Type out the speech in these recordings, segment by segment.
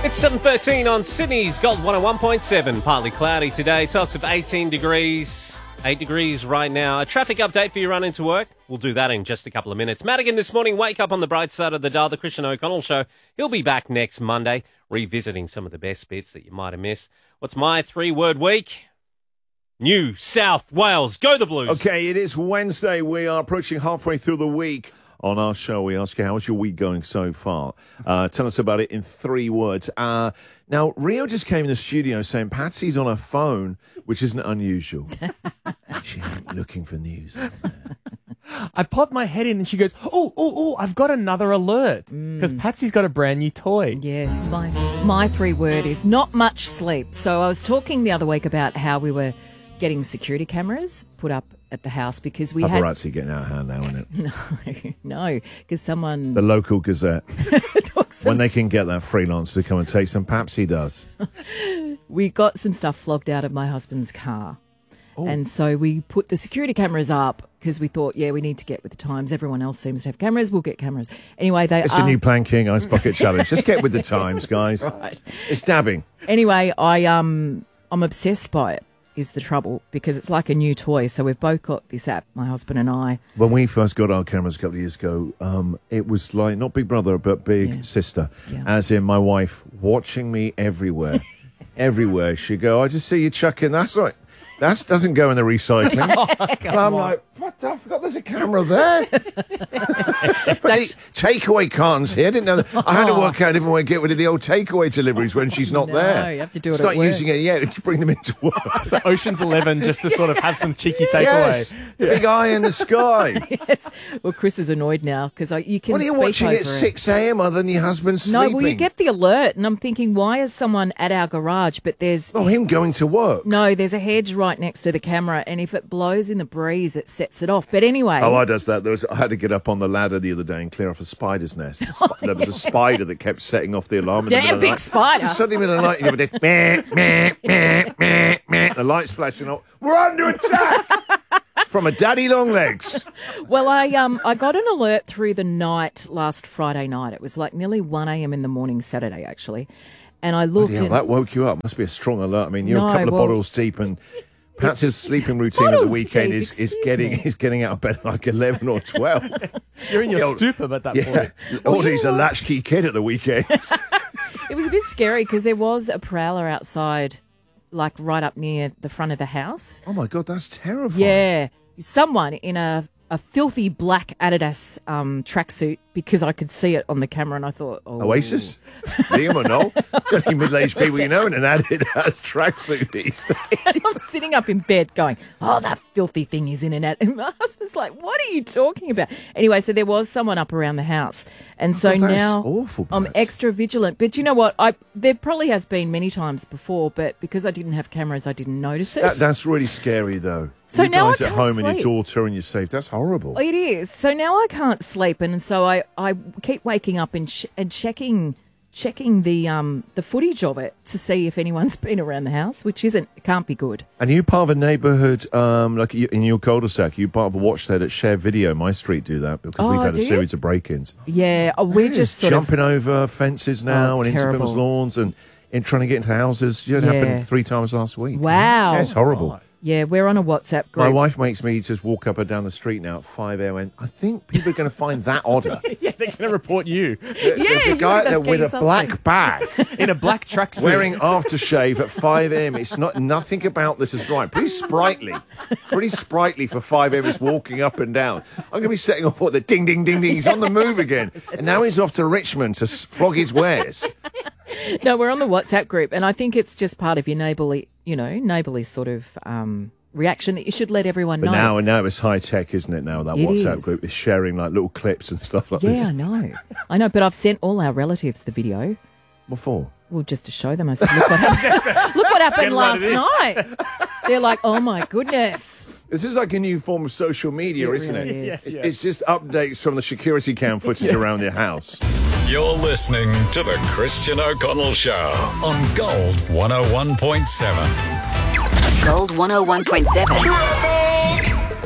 It's 7:13 on Sydney's Gold 101.7. Partly cloudy today, tops of 18 degrees. 8 degrees right now. A traffic update for you run into work. We'll do that in just a couple of minutes. Madigan this morning, wake up on the bright side of the dial, the Christian O'Connell Show. He'll be back next Monday, revisiting some of the best bits that you might have missed. What's my 3-word week? New South Wales. Go the Blues. Okay, it is Wednesday. We are approaching halfway through the week. On our show, we ask you, how is your week going so far? Tell us about it in 3 words. Now, Rio just came in the studio saying Patsy's on her phone, which isn't unusual. She ain't looking for news. I popped my head in and she goes, oh, I've got another alert. Because Patsy's got a brand new toy. Yes, my 3-word is not much sleep. So I was talking the other week about how we were getting security cameras put up at the house because we had... Paparazzi getting out of hand now, isn't it? No, because someone... The local Gazette. took some... When they can get that freelance to come and take some Patsy does. We got some stuff flogged out of my husband's car. And so we put the security cameras up because we thought, we need to get with the times. Everyone else seems to have cameras. We'll get cameras. Anyway, they It's a new Plan King Ice Bucket Challenge. Just get with the times, guys. Right. It's dabbing. Anyway, I'm obsessed by it. Is the trouble, because it's like a new toy. So we've both got this app, my husband and I. When we first got our cameras a couple of years ago, it was like not Big Brother, but Big Sister. Yeah. As in my wife watching me everywhere. Everywhere she go, I just see you chucking. That's right. That doesn't go in the recycling. And I'm like, what the? I forgot there's a camera there. Takeaway cartons here. I didn't know that. I had to work out a different way to get rid of the old takeaway deliveries when she's not there. No, you have to do it Start at work. using it, to bring them into work. So Ocean's 11 just to sort of have some cheeky takeaway. Yes, the big eye in the sky. Yes. Well, Chris is annoyed now because you can. What are you speak watching over at it. 6 a.m. other than your husband sleeping? No, well, you get the alert, and I'm thinking, why is someone at our garage? But there's him going to work. no, there's a hedge right next to the camera, and if it blows in the breeze, it sets it off. But anyway, I does that. I had to get up on the ladder the other day and clear off a spider's nest. There was a spider that kept setting off the alarm. Damn big spider! Just suddenly in the night, you know, the lights flashing up. We're under attack from a daddy long legs. Well, I got an alert through the night last Friday night. It was like nearly 1 a.m. in the morning Saturday, actually. And I looked and that woke you up. Must be a strong alert. I mean, you're a couple of bottles deep, and Pat's sleeping routine at the weekend is getting out of bed at like 11 or 12. You're in your stupor at that point. Audie's a latchkey kid at the weekends. It was a bit scary because there was a prowler outside, like right up near the front of the house. Oh my God, that's terrifying. Yeah, someone in a filthy black Adidas tracksuit, because I could see it on the camera, and I thought, Oasis? Liam or no? It's only middle-aged people you know in an Adidas tracksuit these days. And I'm sitting up in bed going, that filthy thing is in an Adidas. And my husband's like, what are you talking about? Anyway, so there was someone up around the house. And now awful, I'm extra vigilant. But you know what? There probably has been many times before, but because I didn't have cameras, I didn't notice it. That's really scary, though. So you now guys I at can't home sleep. and your daughter and you're safe. That's horrible. It is. So now I can't sleep, and so I keep waking up and checking the footage of it to see if anyone's been around the house, which can't be good. And are you part of a neighbourhood, like in your cul-de-sac, you part of a watch there that share video? My street do that because we've had a series of break-ins. Yeah, we're just sort jumping over fences now and into people's lawns and trying to get into houses. It happened 3 times last week. Wow. Yeah, it's horrible. Yeah, we're on a WhatsApp group. My wife makes me just walk up and down the street now at 5 a.m. and I think people are going to find that odder. Yeah, they're going to report you. There's a guy there with a black bag. In a black tracksuit. Wearing aftershave at 5 a.m. It's nothing about this is right. Pretty sprightly for 5 a.m. He's walking up and down. I'm going to be setting off the ding, ding, ding, ding. He's on the move again. And now he's off to Richmond to flog his wares. No, we're on the WhatsApp group, and I think it's just part of your neighbourly sort of reaction that you should let everyone know. But now it's high tech, isn't it? Now that WhatsApp group is sharing like little clips and stuff like this. Yeah, I know. But I've sent all our relatives the video. What for? Well, just to show them. I said, look what happened last night. They're like, oh my goodness. This is like a new form of social media, isn't it? Really is. It's just updates from the security cam footage around your house. You're listening to The Christian O'Connell Show on Gold 101.7. Gold 101.7.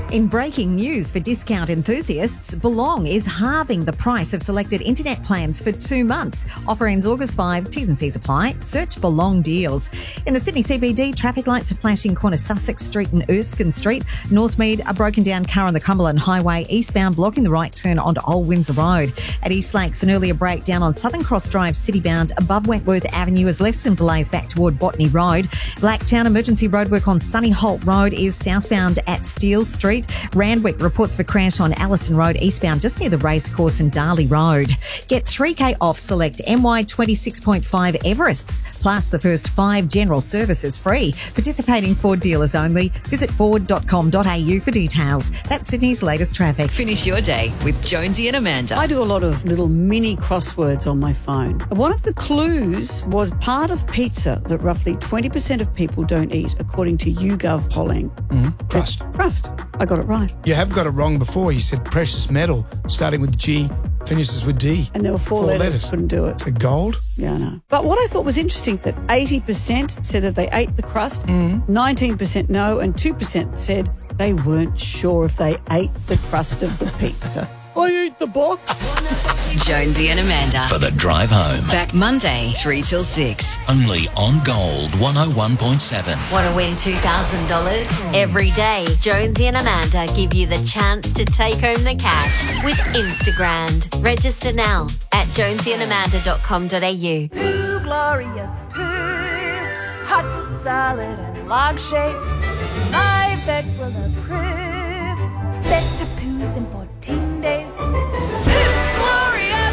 In breaking news for discount enthusiasts, Belong is halving the price of selected internet plans for 2 months. Offer ends August 5. T's and C's apply. Search Belong deals. In the Sydney CBD, traffic lights are flashing corner Sussex Street and Erskine Street. Northmead, a broken down car on the Cumberland Highway eastbound blocking the right turn onto Old Windsor Road. At East Lakes, an earlier breakdown on Southern Cross Drive citybound above Wentworth Avenue has left some delays back toward Botany Road. Blacktown emergency roadwork on Sunny Holt Road is southbound at Steele Street. Randwick reports for crash on Allison Road eastbound just near the racecourse and Darley Road. Get $3K off select MY 26.5 Everests, plus the first 5 general services free. Participating Ford dealers only. Visit ford.com.au for details. That's Sydney's latest traffic. Finish your day with Jonesy and Amanda. I do a lot of little mini crosswords on my phone. One of the clues was part of pizza that roughly 20% of people don't eat, according to YouGov polling. Crust. Crust. I got it right. You have got it wrong before. You said precious metal, starting with G, finishes with D. And there were 4 letters. Couldn't do it. Is it gold? Yeah, I know. But what I thought was interesting, that 80% said that they ate the crust, 19% no, and 2% said they weren't sure if they ate the crust of the pizza. I eat the box. Jonesy and Amanda. For the drive home. Back Monday, 3 till 6. Only on Gold 101.7. Want to win $2,000? Every day, Jonesy and Amanda give you the chance to take home the cash with Instagram. Register now at jonesyandamanda.com.au. Poo, glorious poo, hot, solid and log-shaped. My vet will approve. Better poos than 14 days. Poo, glorious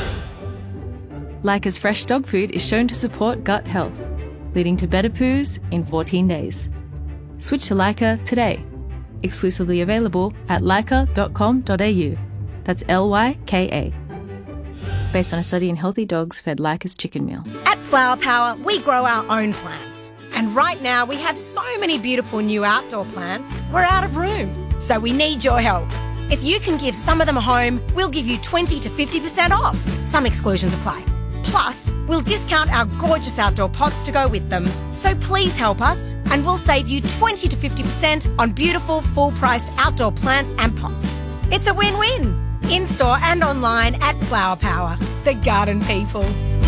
poo. Leica's fresh dog food is shown to support gut health, leading to better poos in 14 days. Switch to Leica today. Exclusively available at leica.com.au. That's LYKA. Based on a study in healthy dogs fed Leica's chicken meal. At Flower Power, we grow our own plants. And right now, we have so many beautiful new outdoor plants, we're out of room. So we need your help. If you can give some of them a home, we'll give you 20 to 50% off. Some exclusions apply. Plus, we'll discount our gorgeous outdoor pots to go with them. So please help us, and we'll save you 20 to 50% on beautiful, full-priced outdoor plants and pots. It's a win-win. In-store and online at Flower Power. The garden people.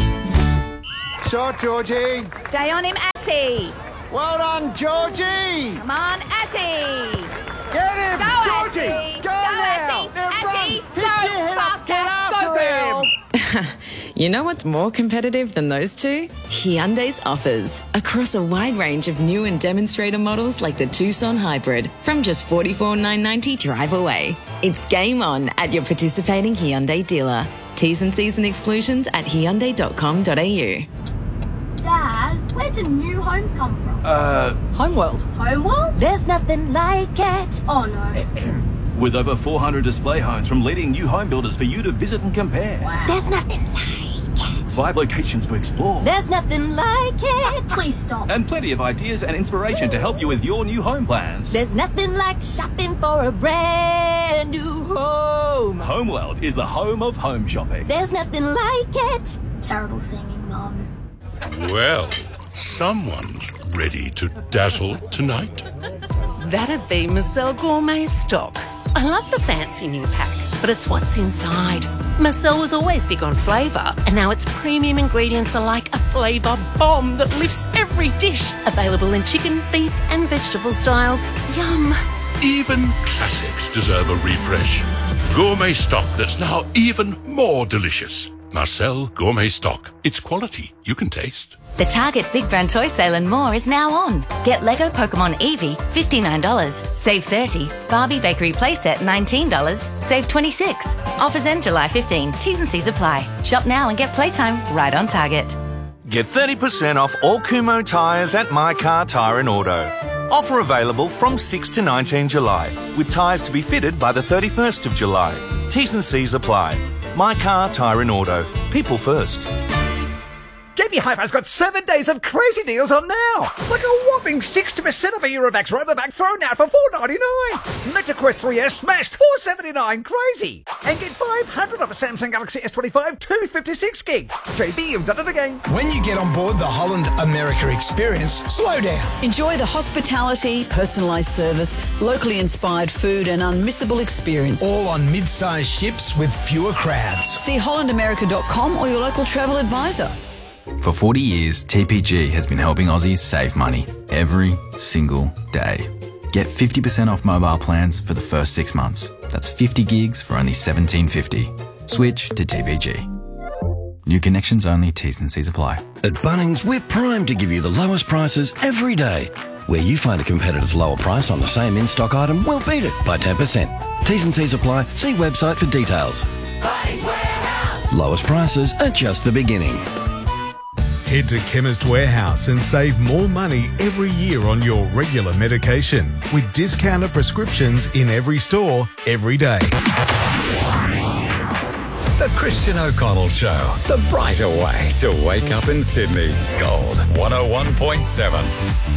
Shot, Georgie. Stay on him, Ashy. Well done, Georgie. Come on, Ashy. Get him, Go, Georgie. Ashy. Go now. Ashy. Ashy, go faster. Go, girl. You know what's more competitive than those two? Hyundai's offers. Across a wide range of new and demonstrator models like the Tucson Hybrid from just $44,990 drive away. It's game on at your participating Hyundai dealer. T's and C's and exclusions at hyundai.com.au. Dad, where do new homes come from? Homeworld. Homeworld? There's nothing like it. Oh, no. With over 400 display homes from leading new home builders for you to visit and compare. Wow. There's nothing like it. 5 locations to explore. There's nothing like it. Please stop. And plenty of ideas and inspiration to help you with your new home plans. There's nothing like shopping for a brand new home. Homeworld is the home of home shopping. There's nothing like it. Terrible singing, Mum. Well, someone's ready to dazzle tonight. That'd be Marcel Gourmet Stock. I love the fancy new pack, but it's what's inside. Marcel was always big on flavour, and now its premium ingredients are like a flavour bomb that lifts every dish. Available in chicken, beef and vegetable styles. Yum. Even classics deserve a refresh. Gourmet Stock that's now even more delicious. Marcel Gourmet Stock. It's quality you can taste. The Target Big Brand Toy Sale and more is now on. Get Lego Pokemon Eevee, $59, save $30. Barbie Bakery Playset, $19, save $26. Offers end July 15. T's and C's apply. Shop now and get playtime right on Target. Get 30% off all Kumho tyres at My Car Tyre and Auto. Offer available from 6 to 19 July, with tyres to be fitted by the 31st of July. T's and C's apply. My Car Tyre and Auto. People first. JB Hi-Fi's got 7 days of crazy deals on now. Like a whopping 60% of a Eurovax Robovac thrown out for $4.99. MetaQuest 3S smashed $4.79. Crazy. And get 500 off a Samsung Galaxy S25 256 gig. JB, you've done it again. When you get on board the Holland America experience, slow down. Enjoy the hospitality, personalised service, locally inspired food and unmissable experience. All on mid-sized ships with fewer crowds. See hollandamerica.com or your local travel advisor. For 40 years, TPG has been helping Aussies save money every single day. Get 50% off mobile plans for the first 6 months. That's 50 gigs for only $17.50. Switch to TPG. New connections only, T's and C's apply. At Bunnings, we're primed to give you the lowest prices every day. Where you find a competitor's lower price on the same in-stock item, we'll beat it by 10%. T's and C's apply. See website for details. Bunnings Warehouse. Lowest prices are just the beginning. Head to Chemist Warehouse and save more money every year on your regular medication with discounted prescriptions in every store, every day. The Christian O'Connell Show, the brighter way to wake up in Sydney. Gold 101.7.